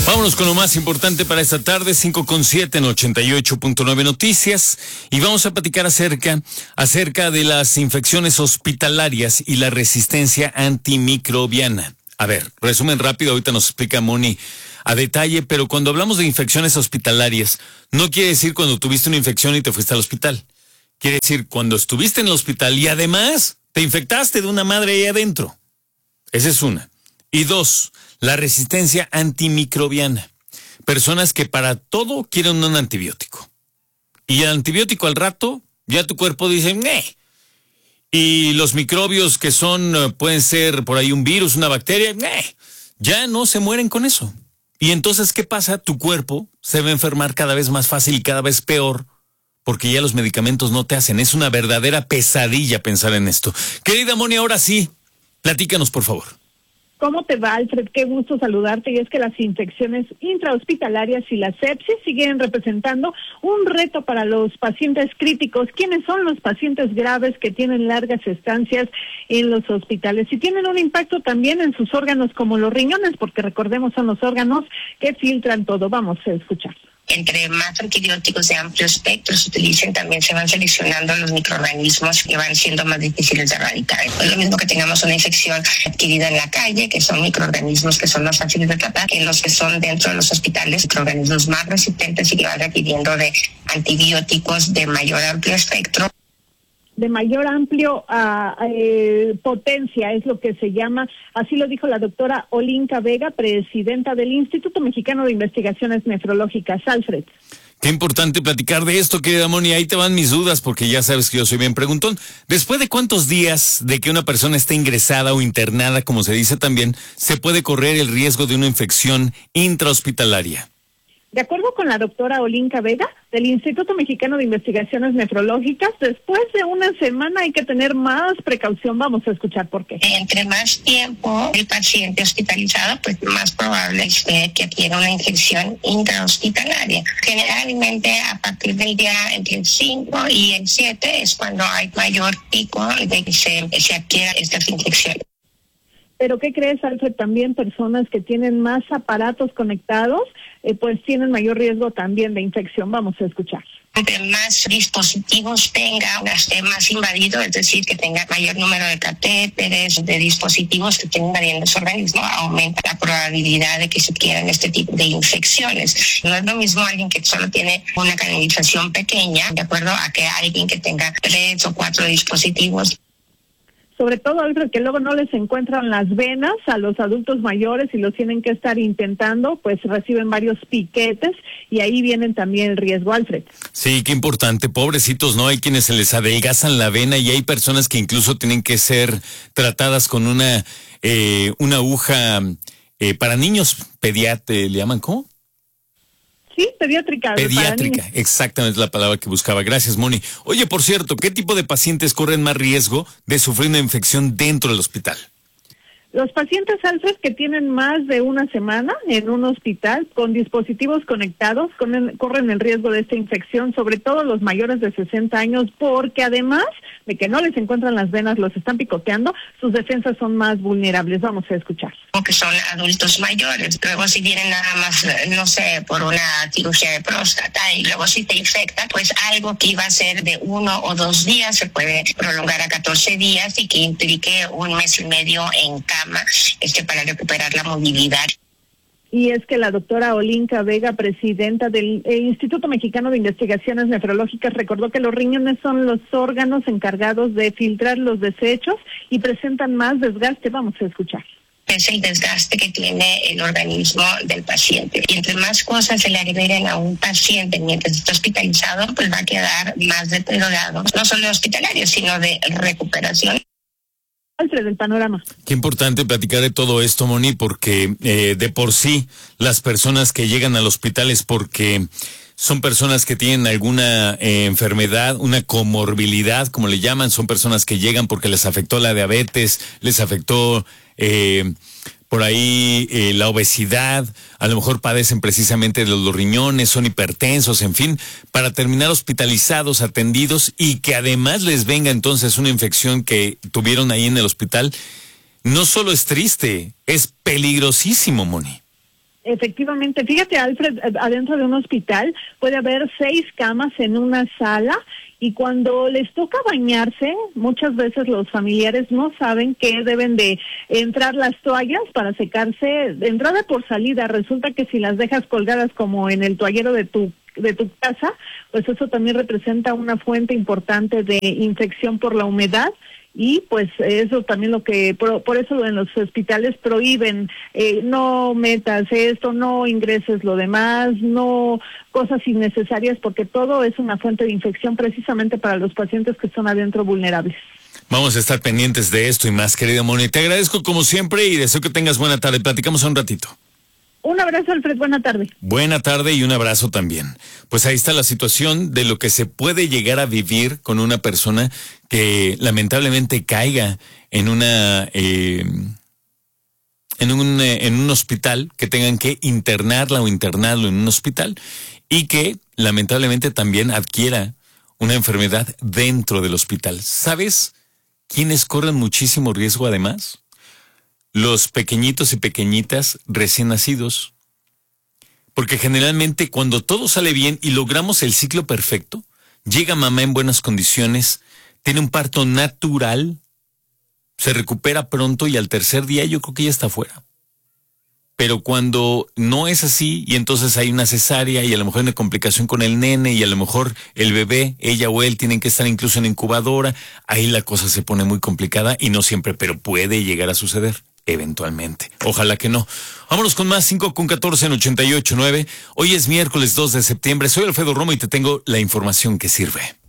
Vámonos con lo más importante para esta tarde, 5:07 en 88.9 Noticias, y vamos a platicar acerca de las infecciones hospitalarias y la resistencia antimicrobiana. A ver, resumen rápido, ahorita nos explica Moni a detalle, pero cuando hablamos de infecciones hospitalarias, no quiere decir cuando tuviste una infección y te fuiste al hospital. Quiere decir cuando estuviste en el hospital y además te infectaste de una madre ahí adentro. Esa es una. Y dos, la resistencia antimicrobiana. Personas que para todo quieren un antibiótico. Y el antibiótico al rato, ya tu cuerpo dice, ¡neh! Y los microbios que pueden ser por ahí un virus, una bacteria, ¡neh! Ya no se mueren con eso. Y entonces, ¿qué pasa? Tu cuerpo se va a enfermar cada vez más fácil y cada vez peor, porque ya los medicamentos no te hacen. Es una verdadera pesadilla pensar en esto. Querida Moni, ahora sí, platícanos, por favor. ¿Cómo te va, Alfred? Qué gusto saludarte. Y es que las infecciones intrahospitalarias y la sepsis siguen representando un reto para los pacientes críticos. ¿Quiénes son los pacientes graves que tienen largas estancias en los hospitales? Y tienen un impacto también en sus órganos como los riñones, porque recordemos son los órganos que filtran todo. Vamos a escuchar. Entre más antibióticos de amplio espectro se utilicen, también se van seleccionando los microorganismos que van siendo más difíciles de erradicar. Es lo mismo que tengamos una infección adquirida en la calle, que son microorganismos que son más fáciles de tratar, que los que son dentro de los hospitales, microorganismos más resistentes y que van requiriendo de antibióticos de mayor amplio espectro. De mayor amplio potencia es lo que se llama, así lo dijo la doctora Olinka Vega, presidenta del Instituto Mexicano de Investigaciones Nefrológicas. Alfred. Qué importante platicar de esto, querida Moni. Ahí te van mis dudas, porque ya sabes que yo soy bien preguntón. ¿Después de cuántos días de que una persona esté ingresada o internada, como se dice también, se puede correr el riesgo de una infección intrahospitalaria? De acuerdo con la doctora Olinka Vega, del Instituto Mexicano de Investigaciones Nefrológicas, después de una semana hay que tener más precaución. Vamos a escuchar por qué. Entre más tiempo el paciente hospitalizado, pues más probable es que adquiera una infección intrahospitalaria. Generalmente a partir del día entre el 5 y el 7 es cuando hay mayor pico de que se adquiera estas infecciones. Pero ¿qué crees, Alfred? También personas que tienen más aparatos conectados, pues tienen mayor riesgo también de infección. Vamos a escuchar. Entre más dispositivos tenga, esté más invadido, es decir, que tenga mayor número de catéteres, de dispositivos que estén invadiendo su organismo, aumenta la probabilidad de que se adquieran este tipo de infecciones. No es lo mismo alguien que solo tiene una canalización pequeña, de acuerdo a que alguien que tenga 3 o 4 dispositivos. Sobre todo, Alfred, que luego no les encuentran las venas a los adultos mayores y los tienen que estar intentando, pues reciben varios piquetes y ahí vienen también el riesgo, Alfred. Sí, qué importante, pobrecitos, ¿no? Hay quienes se les adelgazan la vena y hay personas que incluso tienen que ser tratadas con una aguja para niños, ¿le llaman cómo? Sí, pediátrica. Pediátrica, exactamente la palabra que buscaba. Gracias, Moni. Oye, por cierto, ¿qué tipo de pacientes corren más riesgo de sufrir una infección dentro del hospital? Los pacientes, Alfred, que tienen más de una semana en un hospital con dispositivos conectados corren el riesgo de esta infección, sobre todo los mayores de 60 años, porque además de que no les encuentran las venas, los están picoteando, sus defensas son más vulnerables. Vamos a escuchar. Que son adultos mayores, luego si vienen nada más, no sé, por una cirugía de próstata y luego si te infecta, pues algo que iba a ser de 1 o 2 días se puede prolongar a 14 días y que implique 1 mes y medio en cama para recuperar la movilidad. Y es que la doctora Olinka Vega, presidenta del Instituto Mexicano de Investigaciones Nefrológicas, recordó que los riñones son los órganos encargados de filtrar los desechos y presentan más desgaste. Vamos a escuchar. Es el desgaste que tiene el organismo del paciente. Y entre más cosas se le agreguen a un paciente mientras está hospitalizado, pues va a quedar más deteriorado, no solo hospitalario, sino de recuperación. Alfred, el panorama. Qué importante platicar de todo esto, Moni, porque de por sí las personas que llegan al hospital es porque son personas que tienen alguna enfermedad, una comorbilidad, como le llaman. Son personas que llegan porque les afectó la diabetes, les afectó por ahí la obesidad, a lo mejor padecen precisamente de los riñones, son hipertensos, en fin, para terminar hospitalizados, atendidos y que además les venga entonces una infección que tuvieron ahí en el hospital. No solo es triste, es peligrosísimo, Moni. Efectivamente, fíjate, Alfred, adentro de un hospital puede haber 6 camas en una sala y cuando les toca bañarse, muchas veces los familiares no saben que deben de entrar las toallas para secarse de entrada por salida. Resulta que si las dejas colgadas como en el toallero de tu casa, pues eso también representa una fuente importante de infección por la humedad. Y pues eso también lo que, por eso en los hospitales prohíben, no metas esto, no ingreses lo demás, no cosas innecesarias, porque todo es una fuente de infección precisamente para los pacientes que son adentro vulnerables. Vamos a estar pendientes de esto y más, querida Moni. Te agradezco como siempre y deseo que tengas buena tarde. Platicamos un ratito. Un abrazo, Alfred, buena tarde. Buena tarde y un abrazo también. Pues ahí está la situación de lo que se puede llegar a vivir con una persona que lamentablemente caiga en en un hospital, que tengan que internarla o internarlo en un hospital y que lamentablemente también adquiera una enfermedad dentro del hospital. ¿Sabes quiénes corren muchísimo riesgo además? Los pequeñitos y pequeñitas recién nacidos. Porque generalmente cuando todo sale bien y logramos el ciclo perfecto, llega mamá en buenas condiciones, tiene un parto natural, se recupera pronto y al tercer día yo creo que ya está fuera. Pero cuando no es así y entonces hay una cesárea y a lo mejor hay una complicación con el nene y a lo mejor el bebé, ella o él tienen que estar incluso en incubadora, ahí la cosa se pone muy complicada y no siempre, pero puede llegar a suceder. Eventualmente. Ojalá que no. Vámonos con más, 5:14 en 88.9. Hoy es miércoles 2 de septiembre. Soy Alfredo Romo y te tengo la información que sirve.